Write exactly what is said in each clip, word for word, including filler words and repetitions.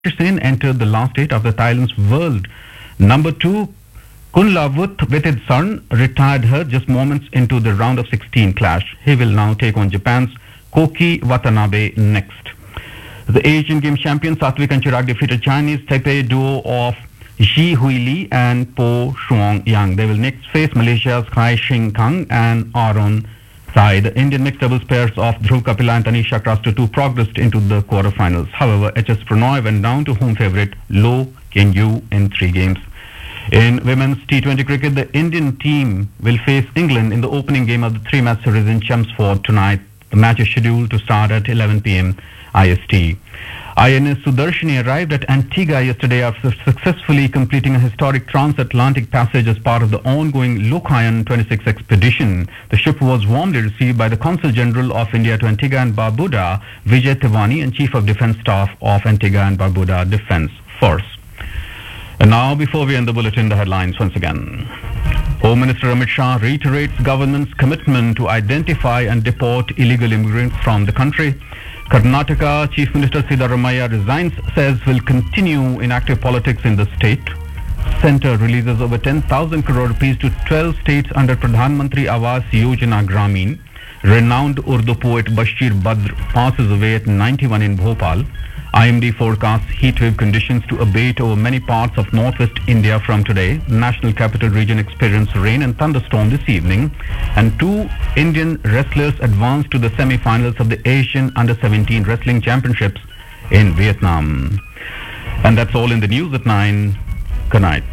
Sen entered the last eight of the Thailand's world number two Kunlavut Vitidsaran retired her just moments into the round of sixteen clash. He will now take on Japan's Koki Watanabe next. The Asian Games champion Satwik and Chirag defeated Chinese Taipei duo of Ji Huili and Po Shuang Yang. They will next face Malaysia's Kai Shing Kang and Aaron Sai. The Indian mixed doubles pairs of Dhruv Kapila and Tanisha Krastu progressed into the quarterfinals. However, H S Pranoy went down to home favourite Lo Keng-yu in three games. In women's T twenty cricket, the Indian team will face England in the opening game of the three-match series in Chelmsford tonight. The match is scheduled to start at eleven p m I S T. I N S Sudarshini arrived at Antigua yesterday after successfully completing a historic transatlantic passage as part of the ongoing Lokayan twenty-six expedition. The ship was warmly received by the Consul General of India to Antigua and Barbuda, Vijay Tiwani, and Chief of Defence Staff of Antigua and Barbuda Defence Force. And now, before we end the bulletin, the headlines once again. Home Minister Amit Shah reiterates government's commitment to identify and deport illegal immigrants from the country. Karnataka Chief Minister Siddaramaiah resigns, says will continue in active politics in the state. Centre releases over ten thousand crore rupees to twelve states under Pradhan Mantri Awas Yojana Gramin. Renowned Urdu poet Bashir Badr passes away at ninety-one in Bhopal. I M D forecasts heatwave conditions to abate over many parts of northwest India from today. National Capital Region experienced rain and thunderstorm this evening. And two Indian wrestlers advanced to the semi-finals of the Asian Under seventeen Wrestling Championships in Vietnam. And that's all in the news at nine. Good night.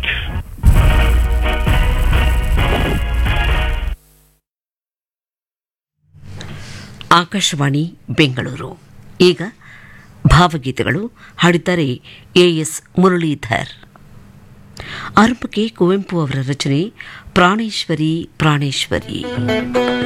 Akashvani Bengaluru. ಈಗ ಭಾವಗೀತೆಗಳು ಹಾಡಿದ್ದಾರೆ A S Muralidhar. ಆರಂಭಕ್ಕೆ ಕುವೆಂಪು ಅವರ ರಚನೆ ಪ್ರಾಣೇಶ್ವರಿ ಪ್ರಾಣೇಶ್ವರಿ.